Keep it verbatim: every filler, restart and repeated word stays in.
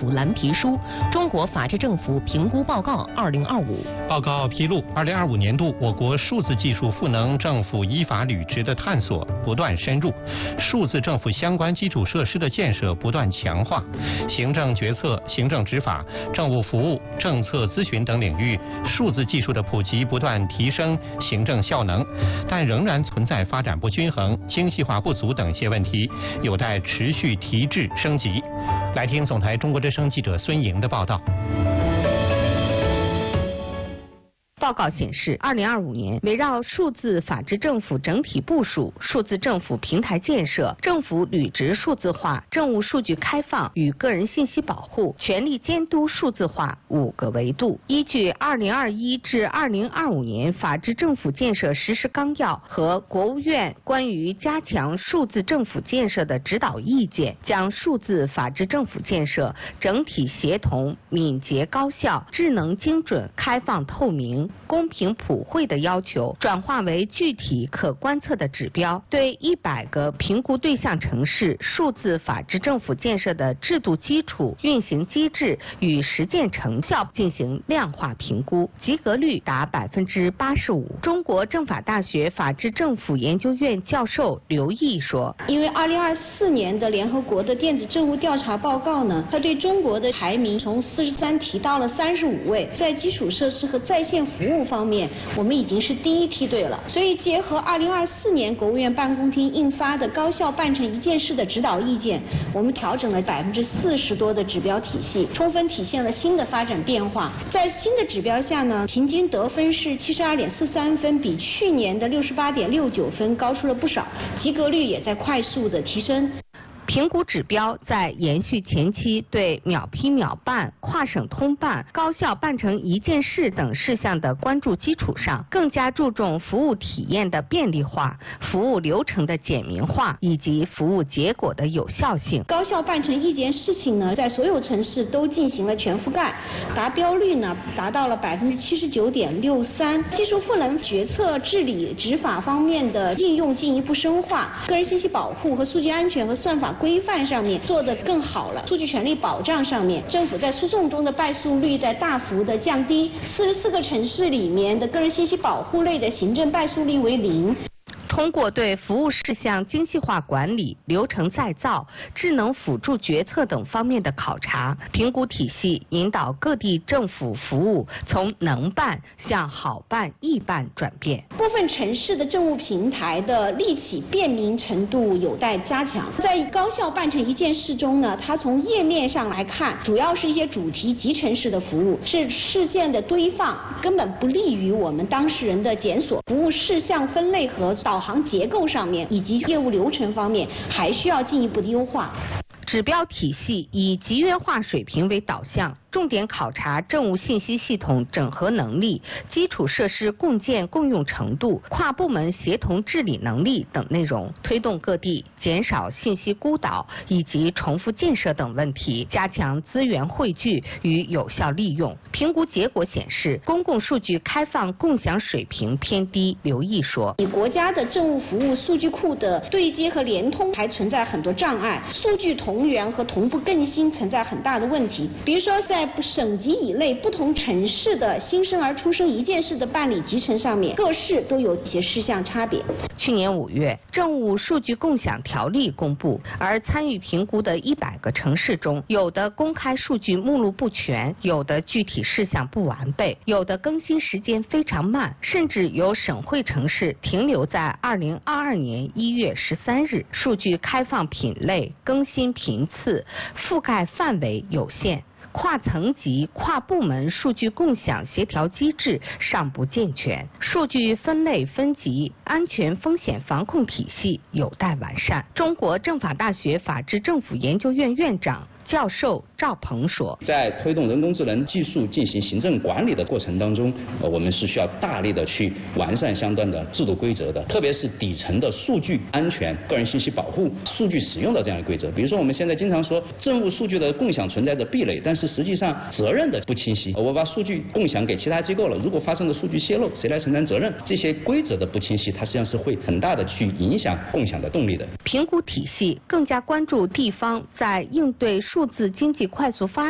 府蓝皮书《中国法治政府评估报告二零二五》。 报告披露，二零二五年度我国数字技术赋能政府依法履职的探索不断深入，数字政府相关基础设施的建设不断强化，行政决策、行政执法、政务服务、政策咨询等领域，数字技术的普及不断提升行政效能，但仍然存在发展不均衡、精细化不足等些问题，有待持续提质升级。来听总台中国之声记者孙莹的报道。 报告显示，二零二五年围绕数字法治政府整体部署、数字政府平台建设、政府履职数字化、政务数据开放与个人信息保护、全力监督数字化五个维度，依据二零二一至二零二五年法治政府建设实施纲要和国务院关于加强数字政府建设的指导意见，将数字法治政府建设整体协同、敏捷高效、智能精准、开放透明、公平普惠的要求转化为具体可观测的指标，对一百个评估对象城市数字法治政府建设的制度基础、运行机制与实践成效进行量化评估，及格率达百分之八十五。中国政法大学法治政府研究院教授刘毅说：“ 因为二零二四年的联合国的电子政务调查报告呢，它对中国的排名从四十三提到了三十五位，在基础设施和在线服务方面，我们已经是第一梯队了。所以结合二零二四年国务院办公厅印发的高效办成一件事的指导意见，我们调整了百分之四十多的指标体系，充分体现了新的发展变化。在新的指标下呢，平均得分是七十二点四三分，比去年的六十八点六九分高出了不少，及格率也在快速的提升。” 评估指标在延续前期对秒批秒办、跨省通办、高效办成一件事等事项的关注基础上，更加注重服务体验的便利化、服务流程的简明化以及服务结果的有效性。 高效办成一件事情呢，在所有城市都进行了全覆盖，达标率呢达到了百分之七十九点六三。技术赋能决策、治理、执法方面的应用进一步深化，个人信息保护和数据安全和算法规范上面做得更好了，数据权利保障上面，政府在诉讼中的败诉率在大幅的降低，四十四个城市里面的个人信息保护类的行政败诉率为零。 通过对服务事项精细化管理、流程再造、智能辅助决策等方面的考察、评估体系，引导各地政府服务从能办向好办、易办转变。 部分城市的政务平台的立体便民程度有待加强。在高效办成一件事中呢，它从页面上来看，主要是一些主题集成式的服务，是事件的堆放，根本不利于我们当事人的检索。服务事项分类和导航结构上面以及业务流程方面还需要进一步的优化。 指标体系以集约化水平为导向，重点考察政务信息系统整合能力、基础设施共建共用程度、跨部门协同治理能力等内容，推动各地减少信息孤岛以及重复建设等问题，加强资源汇聚与有效利用。评估结果显示，公共数据开放共享水平偏低。刘毅说：“ 以国家的政务服务数据库的对接和联通还存在很多障碍，数据同源和同步更新存在很大的问题。比如说，在省级以内不同城市的新生儿出生一件事的办理集成上面，各市都有一些事项差别。” 去年五月，政务数据共享条例公布，而参与评估的一百个城市中，有的公开数据目录不全，有的具体事项不完备，有的更新时间非常慢，甚至有省会城市停留在二零二二年一月十三日，数据开放品类、更新频次、覆盖范围有限。跨层级、跨部门数据共享协调机制尚不健全，数据分类分级、安全风险防控体系有待完善。中国政法大学法治政府研究院院长、教授赵鹏说：“ 在推动人工智能技术进行行政管理的过程当中，呃，我们是需要大力的去完善相关的制度规则的，特别是底层的数据安全、个人信息保护、数据使用的这样的规则。比如说，我们现在经常说政务数据的共享存在着壁垒，但是实际上责任的不清晰。我把数据共享给其他机构了，如果发生了数据泄露，谁来承担责任？这些规则的不清晰，它实际上是会很大的去影响共享的动力的。” 评估体系更加关注地方在应对数字经济快速发